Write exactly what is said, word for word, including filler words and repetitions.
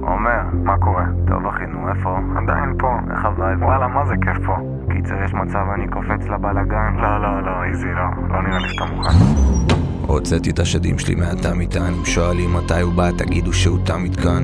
עומר, מה קורה? טוב אחי, נו איפה? עדיין פה. איך הווייב? וואלה, מה זה כיף פה? קיצר, יש מצב אני קופץ לבלגן? לא, לא, לא, איזי, לא. לא נראה לי שאתה מוכן. הוצאתי את השדים שלי מהתא מטען, אם שואלים מתי הוא בא תגידו שהוא תמיד כאן.